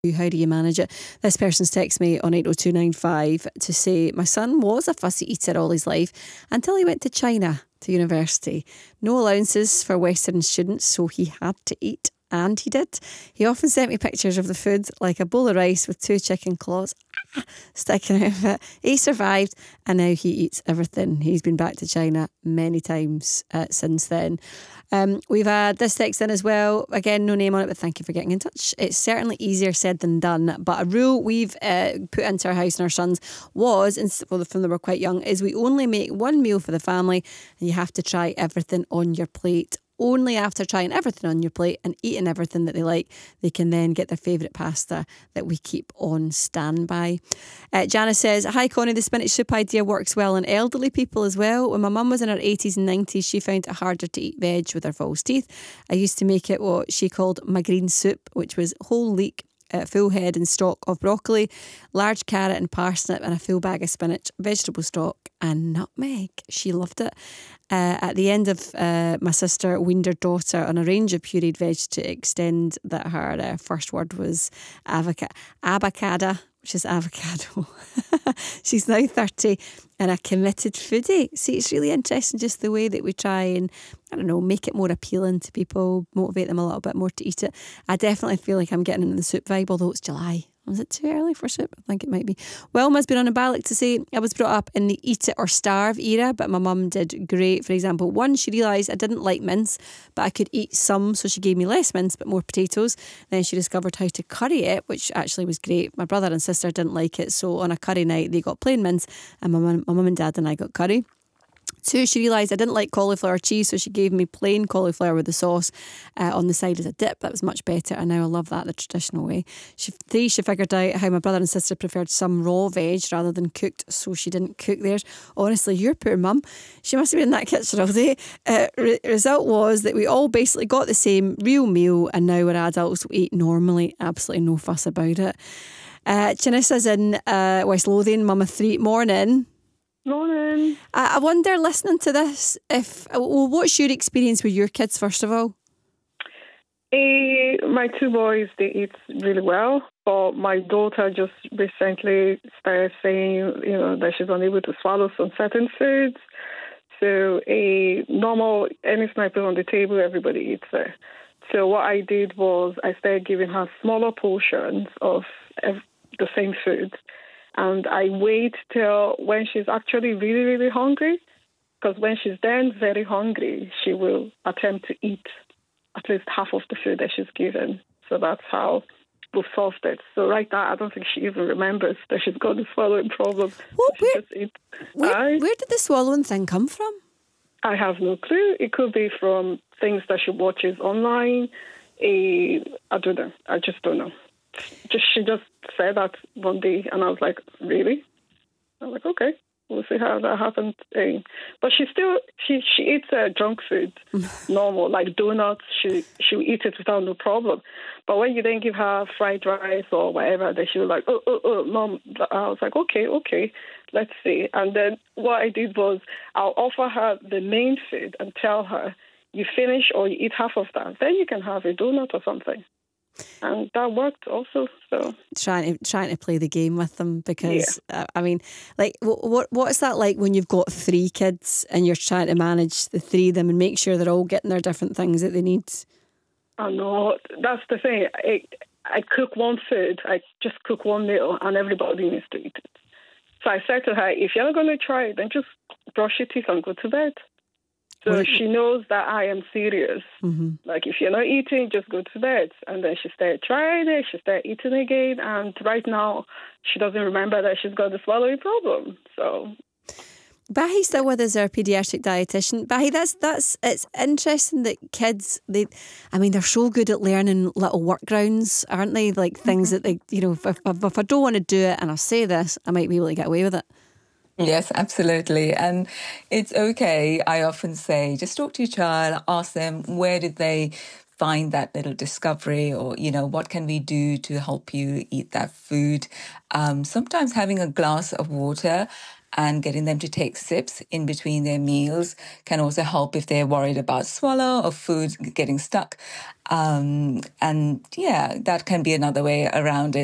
How do you manage it? This person's texted me on 80295 to say, my son was a fussy eater all his life until he went to China to university. No allowances for Western students, so he had to eat. And he did. He often sent me pictures of the food, like a bowl of rice with 2 chicken claws sticking out of it. He survived and now he eats everything. He's been back to China many times since then. We've had this text in as well. Again, no name on it, but thank you for getting in touch. It's certainly easier said than done, but a rule we've put into our house and our sons was, from when they were quite young, is we only make one meal for the family and you have to try everything on your plate. Only after trying everything on your plate and eating everything that they like, they can then get their favourite pasta that we keep on standby. Janice says, hi Connie, the spinach soup idea works well on elderly people as well. When my mum was in her 80s and 90s, she found it harder to eat veg with her false teeth. I used to make it what she called my green soup, which was whole leek, full head and stalk of broccoli, large carrot and parsnip, and a full bag of spinach, vegetable stock and nutmeg. She loved it. At the end of my sister weaned her daughter on a range of pureed veg to extend that her first word was avocado, which is avocado. She's now 30 and a committed foodie. See, it's really interesting just the way that we try and, I don't know, make it more appealing to people, motivate them a little bit more to eat it. I definitely feel like I'm getting into the soup vibe, although it's July. Was it too early for soup? I think it might be. Wilma's been on a ballot to say, I was brought up in the eat it or starve era, but my mum did great. For example, one, she realised I didn't like mince, but I could eat some, so she gave me less mince but more potatoes. Then she discovered how to curry it, which actually was great. My brother and sister didn't like it, so on a curry night they got plain mince and my mum and dad and I got curry. 2, she realised I didn't like cauliflower cheese, so she gave me plain cauliflower with the sauce on the side as a dip. That was much better, and now I love that the traditional way. 3, she figured out how my brother and sister preferred some raw veg rather than cooked, so she didn't cook theirs. Honestly, your poor mum, she must have been in that kitchen all day. Result was that we all basically got the same real meal, and now we're adults, we eat normally, absolutely no fuss about it. Chanissa's in West Lothian, mum of 3. Morning. Morning. I wonder, listening to this, what's your experience with your kids, first of all? My 2 boys, they eat really well, but my daughter just recently started saying, that she's unable to swallow some certain foods. So anything I put on the table, everybody eats it. So what I did was I started giving her smaller portions of the same food. And I wait till when she's actually really, really hungry, because when she's then very hungry, she will attempt to eat at least half of the food that she's given. So that's how we've solved it. So right now, I don't think she even remembers that she's got the swallowing problem. Where did the swallowing thing come from? I have no clue. It could be from things that she watches online. I don't know. I just don't know. She just said that one day, and I was like, really? I was like, okay, we'll see how that happens. But she eats junk food, normal, like donuts. She'll eat it without no problem. But when you then give her fried rice or whatever, then she was like, oh, Mom. I was like, okay, let's see. And then what I did was I'll offer her the main food and tell her, you finish or you eat half of that. Then you can have a donut or something. And that worked also. So trying to play the game with them, because I mean, like, what's that like when you've got 3 kids and you're trying to manage the 3 of them and make sure they're all getting their different things that they need? I know, that's the thing. I cook one food, I just cook one meal, and everybody needs to eat it. So I said to her, if you're not going to try it, then just brush your teeth and go to bed. So she knows that I am serious. Mm-hmm. Like, if you're not eating, just go to bed. And then she started trying it, she started eating again. And right now, she doesn't remember that she's got the swallowing problem. So Bahi's still with us, our paediatric dietitian. Bahi, it's interesting that kids, they're so good at learning little workarounds, aren't they? Like things that they, if I don't want to do it and I say this, I might be able to get away with it. Yes, absolutely. And it's okay. I often say, just talk to your child, ask them, where did they find that little discovery, or, what can we do to help you eat that food? Sometimes having a glass of water and getting them to take sips in between their meals can also help if they're worried about swallow or food getting stuck. And yeah, that can be another way around it.